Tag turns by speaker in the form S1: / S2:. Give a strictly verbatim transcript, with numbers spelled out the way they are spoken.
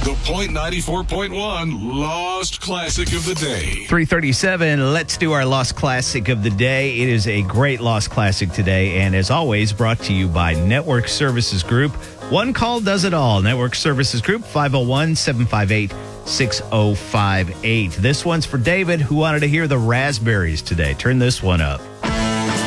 S1: The Point ninety-four point one Lost Classic of the Day.
S2: three thirty-seven, let's do our Lost Classic of the Day. It is a great Lost Classic today, and as always, brought to you by Network Services Group. One call does it all. Network Services Group, five oh one, seven five eight, six oh five eight. This one's for David, who wanted to hear the Raspberries today. Turn this one up.